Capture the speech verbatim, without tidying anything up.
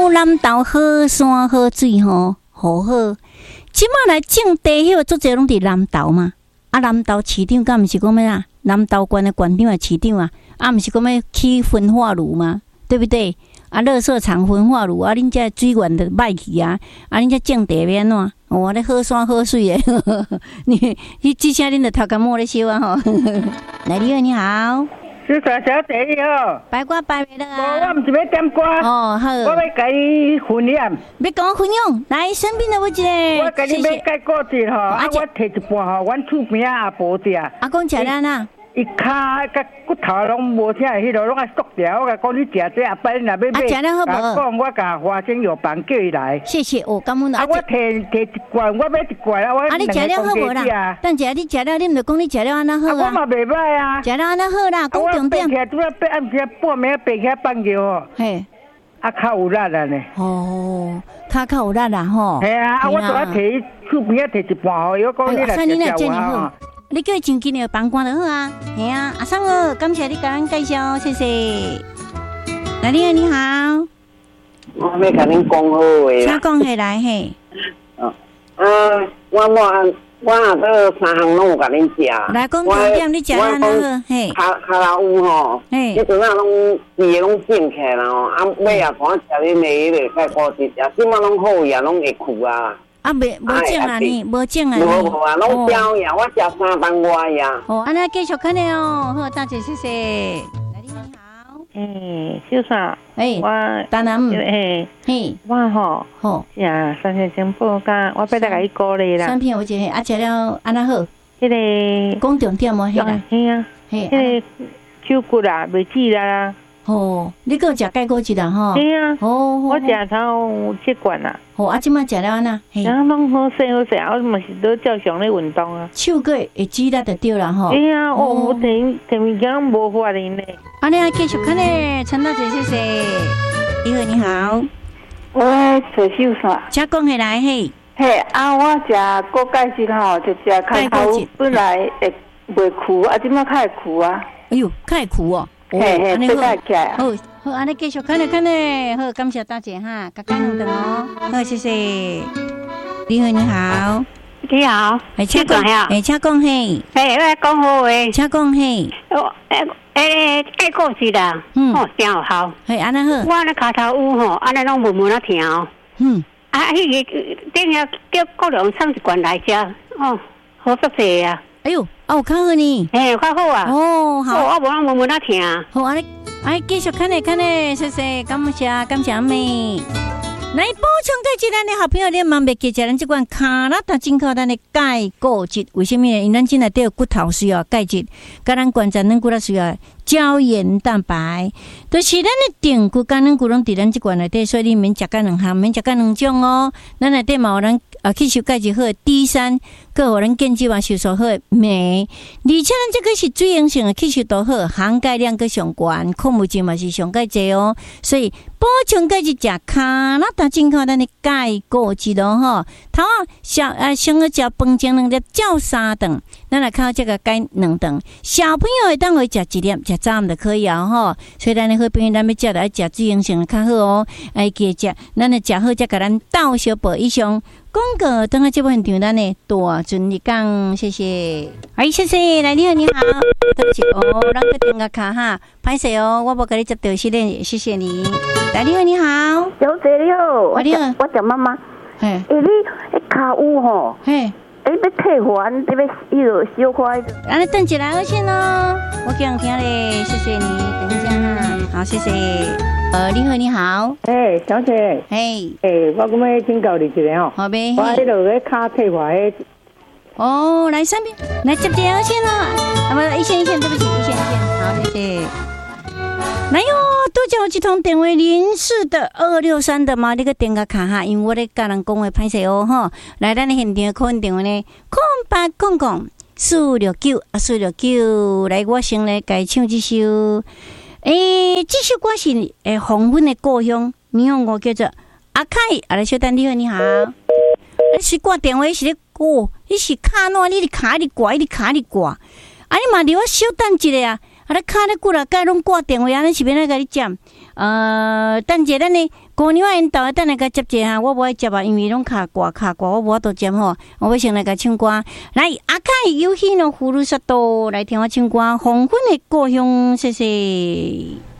高南投好山好水吼，好好。即马来种地迄个做侪拢伫南投嘛，啊南投市长敢毋是讲咩啊？南投县的县长啊，市长啊，啊毋是讲要起焚化炉嘛，对不对？啊，垃圾场焚化炉啊，恁遮水源就歹去啊，啊恁遮种地要安怎？哦，咧好山好水诶，你你之前恁着头壳摸咧烧啊吼。来，你好，你好。 是大小姐你好， 拜歌拜袂了啊！ 我毋是要点歌哦，好， 我要甲你分享。 要甲我分享，来身边的我一个， 我甲你要解故事吼，啊，我摕一半吼，阮厝边阿婆食。 阿公食了呐？ 伊骹甲骨头拢无啥，迄落拢爱缩掉。我甲讲你食这，阿伯你若要买， 啊，食了好无？ 讲我甲花生药房叫伊来。 谢谢，哦，感恩啊，我摕摕一罐，我买一罐啊，我啊，你食了好无啦？等下你食了，你毋着讲你食了安那好啊？ 我嘛袂歹啊。 食了安那好啦，讲重点。 我爬起来拄仔爬暗时半暝爬起来放尿哦。 嘿。 啊，较有力啊呢。 哦，较较有力啦吼。 系啊，啊，我拄仔摕厝边仔摕一半吼，伊讲你来食食我。 你叫伊真紧的帮关就好啊，系啊，阿桑哦，感谢你甲咱介绍，谢谢。来，你好，你好。 我要甲恁讲好话啦。 请讲下来嘿。 哦，啊，我我我啊，个三项拢有甲恁食。 来讲重点，你食安怎嘿？ 卡卡拉乌吼， 嘿， 迄阵啊拢伊拢变起来吼，啊尾啊看食恁的迄个解果子食，即马拢好呀，拢会苦啊。 啊，袂无种啊呢，无种啊呢。 无无啊，拢标呀，我食三班外呀。 哦，安尼继续看咧哦，好，大姐谢谢。来，你好。 诶，小三， 诶， 我当然， 诶， 嘿， 我吼， 好， 呀，三千钱报价，我要来甲伊鼓励啦。 三片有一个，啊，食了安那好。 迄个讲重点哦，迄个， 嘿啊， 嘿， 迄个手骨啦，袂记啦。 哦，你搁食钙果子啦吼？ 对啊， 哦， 我食头七罐啦。 哦，啊，即摆食了安那？ 然后拢好势好势，我嘛是都照常咧运动啊。 手骨会指力就对啦吼。 对啊，哦，我摕摕物件无法哩呢。 安尼啊，继续看咧，陈大姐，谢谢。你好，你好。 喂，找秀山。 请讲下来嘿。 嘿，啊，我食果钙质吼，就食开头本来会袂苦，啊，即摆较会苦啊。 哎呦，较会苦哦。 嘿嘿，这个起来。 好，好，安尼继续看咧看咧，好，感谢大姐哈，甲感两顿哦，好，谢谢。你好，你好， 你好， 哎，请讲，哎，请讲嘿， 哎，我讲好话， 请讲嘿， 哦，诶诶，解果子啦，嗯，哦，真有效， 嘿，安尼好， 我咧骹头有吼，安尼拢闷闷啊疼哦， 嗯， 啊，迄个顶下叫国良送一罐来食，哦，好足济啊。 哎呦，哦，有较好呢， 哎，较好啊！ 哦，好， 我无人闷闷啊疼。 好，安尼，安尼继续看咧看咧，谢谢，感谢感谢妹。来补充钙质，咱的好朋友咧，万袂记食咱这款卡拉达进口咱的钙固质，为什么呢？因咱现在都有骨头需要钙质，甲咱关节软骨头需要胶原蛋白，都、就是咱的顶骨、甲软骨拢伫咱这罐内底，所以你免食甲两项，免食甲两种哦。咱内底嘛有咱啊吸收钙质好的 D 三，佮有咱建基嘛吸收好的镁，而且咱这个是水溶性的吸收度好，含钙量佮上悬，矿物质嘛是上钙济哦，所以补充钙质食卡拉达进口咱的钙固质咯吼。头啊小啊先个食饭前两粒，照三顿，咱来靠这个钙两顿。小朋友会当会食一粒，食早暗就可以啊吼。所以咱的好朋友，咱要食就爱食水溶性的较好哦。哎，记食，咱来食好，再甲咱倒小补以上。广告等下这部现场，咱的大顺利讲，谢谢。哎，谢谢，来你好，你好，对不起哦，咱个电话卡哈，歹势哦，我无甲你接到，谢谢，谢谢你。来你好，你好， 小姐你好， 我你好， 我叫妈妈。 嘿， 诶，你迄骹有吼？ 嘿， 诶，要退还，你要伊落小块。 安尼等一来好先咯，我叫人听咧，谢谢你，等一下哈，好，谢谢。呃，你好，你好， 诶、欸，小姐， 嘿， 诶、欸，我讲要请教你一个吼， 好呗， 我迄落咧骹退还迄， 哦，来上边，来接接好先咯，啊不，一线一线，对不起，一线一线，好，谢谢。来哟，多叫一通电话零四的二六三的嘛，你个电话卡哈，因为我咧甲人讲话歹势哦吼，来咱的现场可能电话呢，空八空空四六九啊四六九，来我先来改唱这首。诶，这首歌是诶黄昏的故乡，闽南语叫做阿凯。啊，来小丹你好，你好。你是挂电话是咧挂，你是卡哪？你哩卡哩挂，你哩卡哩挂。啊，你嘛离我小等一下啊！啊，你卡咧久啦，该拢挂电话，安尼是免来甲你讲。 呃，等者咱呢，姑娘因到等来甲接者哈，我无爱接啊，因为拢卡挂卡挂，我无法度接吼。我要先来甲唱歌，来阿凯游戏no葫芦沙多来听我唱歌，黄昏的故乡，谢谢。